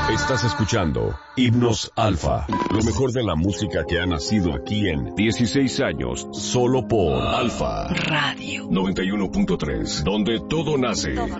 Estás escuchando Himnos Alfa, lo mejor de la música que ha nacido aquí en 16 años, solo por Alfa Radio 91.3, donde todo nace.